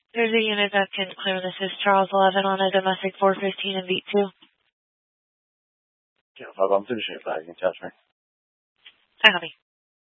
There's a unit that can clear. This is Charles 11 on a domestic 415 and beat 2. Yeah, I'm finishing it back. You can touch me. I copy.